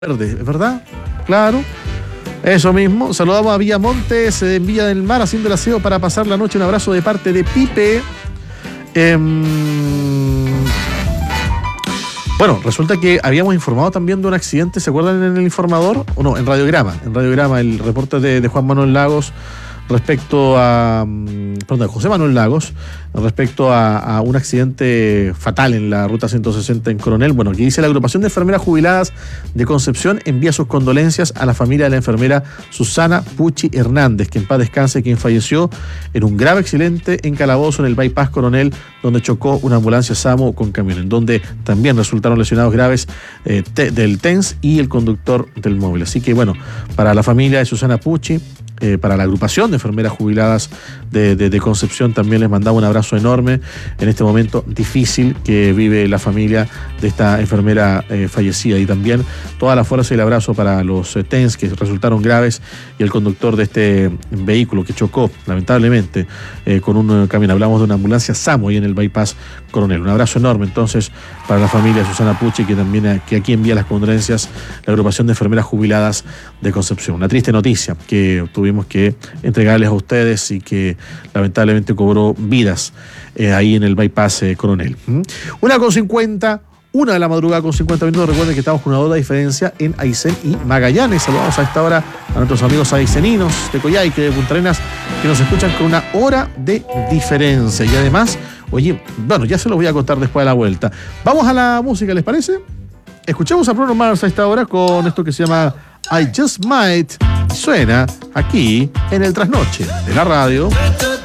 Verde, ¿es verdad? Claro, eso mismo. Saludamos a Villamontes en Villa del Mar haciendo el aseo para pasar la noche. Un abrazo de parte de Pipe. Bueno, resulta que habíamos informado también de un accidente, ¿se acuerdan en el informador? O no, en Radiograma, el reporte de Juan Manuel Lagos respecto a, perdón, José Manuel Lagos, respecto a un accidente fatal en la ruta 160 en Coronel. Bueno, aquí dice: la agrupación de enfermeras jubiladas de Concepción envía sus condolencias a la familia de la enfermera Susana Pucci Hernández, que en paz descanse, quien falleció en un grave accidente en Calabozo, en el bypass Coronel, donde chocó una ambulancia SAMU con camión, en donde también resultaron lesionados graves del TENS y el conductor del móvil. Así que bueno, para la familia de Susana Pucci, para la agrupación de enfermeras jubiladas de Concepción, también les mandaba un abrazo enorme en este momento difícil que vive la familia de esta enfermera fallecida, y también toda la fuerza y el abrazo para los TENS que resultaron graves y el conductor de este vehículo que chocó lamentablemente con un camión. Hablamos de una ambulancia SAMU ahí en el bypass Coronel. Un abrazo enorme entonces para la familia de Susana Pucci, que aquí envía las condolencias la agrupación de enfermeras jubiladas de Concepción. Una triste noticia que tuvimos que entregarles a ustedes y que lamentablemente cobró vidas ahí en el bypass Coronel. 1:50, 1 de la madrugada con 50 minutos. Recuerden que estamos con una hora de diferencia en Aysén y Magallanes. Saludamos a esta hora a nuestros amigos ayseninos de Coyhaique, de Punta Arenas, que nos escuchan con una hora de diferencia. Y además, oye, bueno, ya se los voy a contar después de la vuelta. Vamos a la música, ¿les parece? Escuchemos a Bruno Mars a esta hora con esto que se llama I Just Might. Suena aquí en el Trasnoche de la radio.